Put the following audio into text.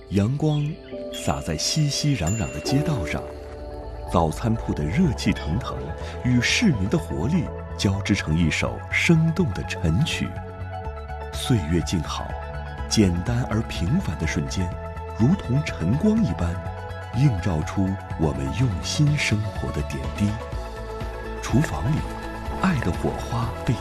阳光洒在熙熙攘攘的街道上，早餐铺的热气腾腾与市民的活力交织成一首生动的晨曲。岁月静好，简单而平凡的瞬间，如同晨光一般，映照出我们用心生活的点滴。厨房里，爱的火花被